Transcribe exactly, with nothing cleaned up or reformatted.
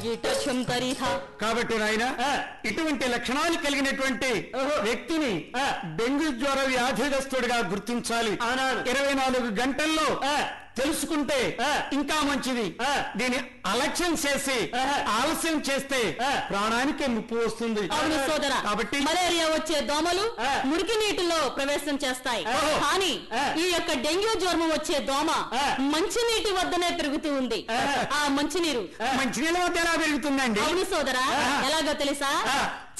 కాబట్టి నాయన ఇటువంటి లక్షణాలు కలిగినటువంటి వ్యక్తిని డెంగ్యూ జ్వర వ్యాధిగ్రస్తుడిగా గుర్తించాలి. ఇరవై నాలుగు గంటల్లో తెలుసుకుంటే ఇంకా మంచిది. దీన్ని అలక్ష్యం చేసి ఆలస్యం చేస్తే ప్రాణానికి ముప్పు వస్తుంది. అవును సోదరా, కాబట్టి మలేరియా వచ్చే దోమలు మురికి నీటిలో ప్రవేశం చేస్తాయి. కానీ ఈ యొక్క డెంగ్యూ జ్వరం వచ్చే దోమ మంచినీటి వద్దనే పెరుగుతూ ఉంది. ఆ మంచినీరు మంచినీళ్ళ వద్ద ఎలా పెరుగుతుందండి? అవును సోదరా, ఎలాగో తెలుసా?